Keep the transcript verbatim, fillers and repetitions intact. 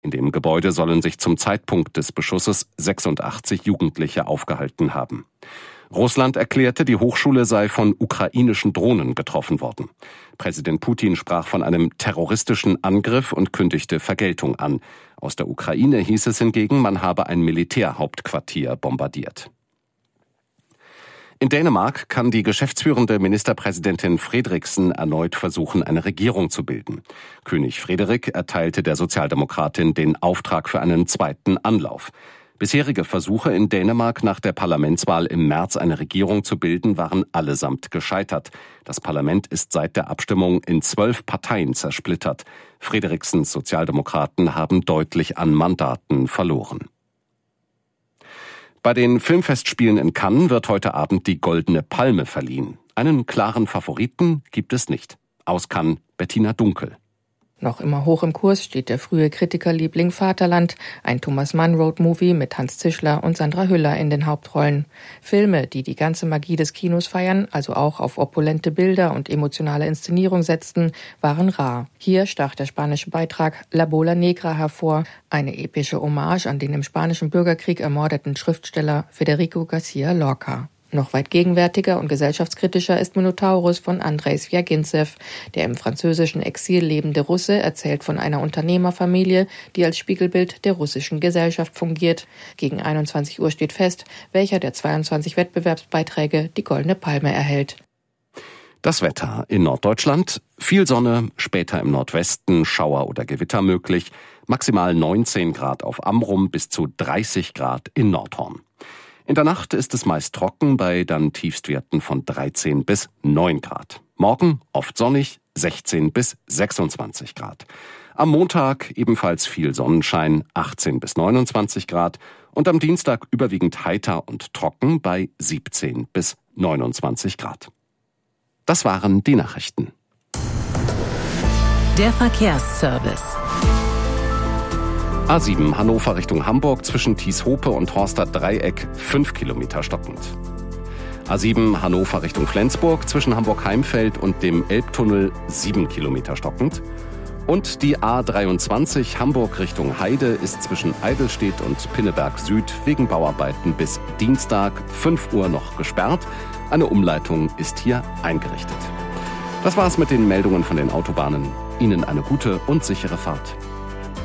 In dem Gebäude sollen sich zum Zeitpunkt des Beschusses sechsundachtzig Jugendliche aufgehalten haben. Russland erklärte, die Hochschule sei von ukrainischen Drohnen getroffen worden. Präsident Putin sprach von einem terroristischen Angriff und kündigte Vergeltung an. Aus der Ukraine hieß es hingegen, man habe ein Militärhauptquartier bombardiert. In Dänemark kann die geschäftsführende Ministerpräsidentin Frederiksen erneut versuchen, eine Regierung zu bilden. König Frederik erteilte der Sozialdemokratin den Auftrag für einen zweiten Anlauf. Bisherige Versuche in Dänemark nach der Parlamentswahl im März eine Regierung zu bilden, waren allesamt gescheitert. Das Parlament ist seit der Abstimmung in zwölf Parteien zersplittert. Frederiksens Sozialdemokraten haben deutlich an Mandaten verloren. Bei den Filmfestspielen in Cannes wird heute Abend die Goldene Palme verliehen. Einen klaren Favoriten gibt es nicht. Aus Cannes, Bettina Dunkel. Noch immer hoch im Kurs steht der frühe Kritikerliebling Vaterland, ein Thomas Mann-Road-Movie mit Hans Zischler und Sandra Hüller in den Hauptrollen. Filme, die die ganze Magie des Kinos feiern, also auch auf opulente Bilder und emotionale Inszenierung setzten, waren rar. Hier stach der spanische Beitrag La Bola Negra hervor, eine epische Hommage an den im spanischen Bürgerkrieg ermordeten Schriftsteller Federico García Lorca. Noch weit gegenwärtiger und gesellschaftskritischer ist Minotaurus von Andrei Swjagintsev. Der im französischen Exil lebende Russe erzählt von einer Unternehmerfamilie, die als Spiegelbild der russischen Gesellschaft fungiert. Gegen einundzwanzig Uhr steht fest, welcher der zweiundzwanzig Wettbewerbsbeiträge die Goldene Palme erhält. Das Wetter in Norddeutschland: viel Sonne, später im Nordwesten Schauer oder Gewitter möglich, maximal neunzehn Grad auf Amrum bis zu dreißig Grad in Nordhorn. In der Nacht ist es meist trocken bei dann Tiefstwerten von dreizehn bis neun Grad. Morgen oft sonnig, sechzehn bis sechsundzwanzig Grad. Am Montag ebenfalls viel Sonnenschein, achtzehn bis neunundzwanzig Grad. Und am Dienstag überwiegend heiter und trocken bei siebzehn bis neunundzwanzig Grad. Das waren die Nachrichten. Der Verkehrsservice. A sieben Hannover Richtung Hamburg zwischen Thieshope und Horster Dreieck fünf Kilometer stockend. A sieben Hannover Richtung Flensburg zwischen Hamburg-Heimfeld und dem Elbtunnel sieben Kilometer stockend. Und die A dreiundzwanzig Hamburg Richtung Heide ist zwischen Eidelstedt und Pinneberg Süd wegen Bauarbeiten bis Dienstag fünf Uhr noch gesperrt. Eine Umleitung ist hier eingerichtet. Das war's mit den Meldungen von den Autobahnen. Ihnen eine gute und sichere Fahrt.